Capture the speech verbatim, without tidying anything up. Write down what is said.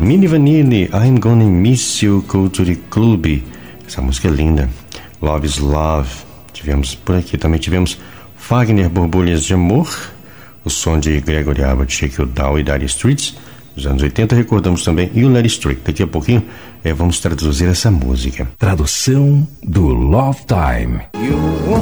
Mini Vanille, I'm Gonna Miss You Culture Club. Essa música é linda. Love is Love. Tivemos por aqui, também tivemos Fagner, Borbulhas de Amor, o som de Gregory Abbott, Shake You Down e Dire Straits, dos anos oitenta. Recordamos também You Let It Strike. Daqui a pouquinho é, vamos traduzir essa música. Tradução do Love Time. You